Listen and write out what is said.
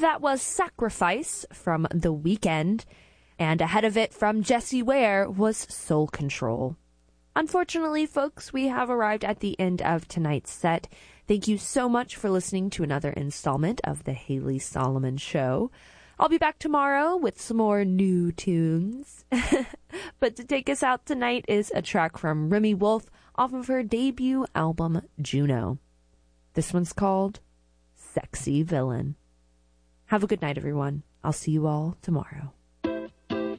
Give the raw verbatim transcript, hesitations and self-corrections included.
That was Sacrifice from The Weeknd, and ahead of it from Jessie Ware was Soul Control. Unfortunately, folks, we have arrived at the end of tonight's set. Thank you so much for listening to another installment of the Haley Solomon Show. I'll be back tomorrow with some more new tunes. But to take us out tonight is a track from Remy Wolf off of her debut album, Juno. This one's called Sexy Villain. Have a good night, everyone. I'll see you all tomorrow.